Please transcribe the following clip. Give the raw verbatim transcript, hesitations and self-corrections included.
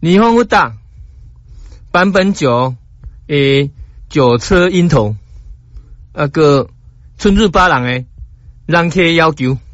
霓虹福达版本九诶九车樱头，啊个春日八郎诶人客要求。